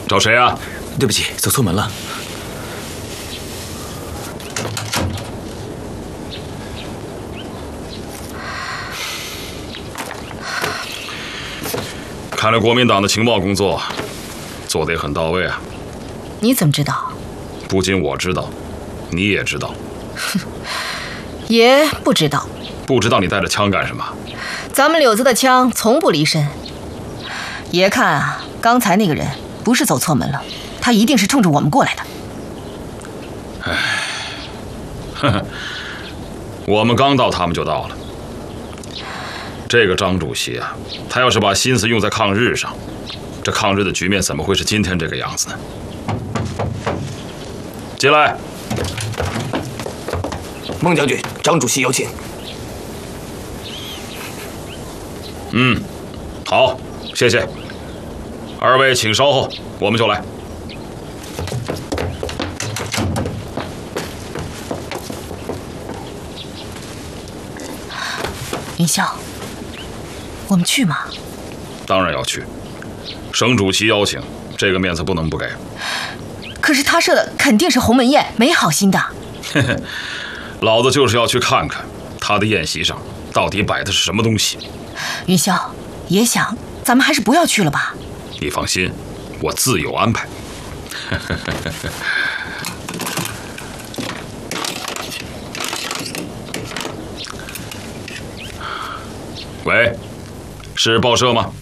找谁啊？ 对不起，走错门了。 看来国民党的情报工作做得也很到位啊。 你怎么知道？ 不仅我知道，你也知道。 爷不知道。 不知道你带着枪干什么？ 咱们柳子的枪从不离身。爷看啊，刚才那个人不是走错门了，他一定是冲着我们过来的。 唉，呵呵，我们刚到，他们就到了。这个张主席啊，他要是把心思用在抗日上，这抗日的局面怎么会是今天这个样子呢？进来。 孟将军，张主席有请。 好，谢谢。二位请稍后，我们就来。 云霄，我们去吗？ 当然要去，省主席邀请，这个面子不能不给。 可是他设的肯定是鸿门宴，没好心的。 嘿嘿，老子就是要去看看他的宴席上到底摆的是什么东西。 云霄，爷想咱们还是不要去了吧。 你放心，我自有安排。喂，是报社吗？